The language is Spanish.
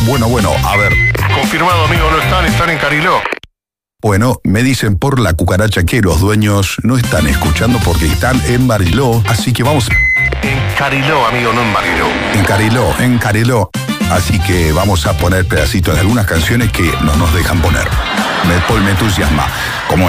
Bueno, a ver. Confirmado, amigo, no están en Cariló. Bueno, me dicen por la cucaracha que los dueños no están escuchando porque están en Mariló, así que vamos... En Cariló, amigo, no en Mariló. En Cariló. Así que vamos a poner pedacitos de algunas canciones que no nos dejan poner. Me entusiasma. Como